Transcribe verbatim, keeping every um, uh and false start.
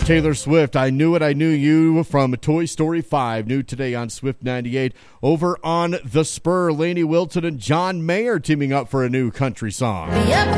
Taylor Swift, I Knew It, I Knew You from Toy Story five, new today on Swift ninety-eight. Over on The Spur, Lainey Wilson and John Mayer teaming up for a new country song.